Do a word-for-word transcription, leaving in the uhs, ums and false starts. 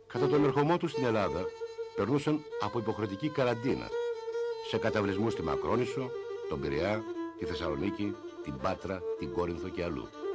Κατά τον ερχομό του στην Ελλάδα, περνούσαν από υποχρεωτική καραντίνα σε καταβλισμούς στη Μακρόνισσο, τον Πειραιά, τη Θεσσαλονίκη, την Πάτρα, την Κόρινθο και αλλού.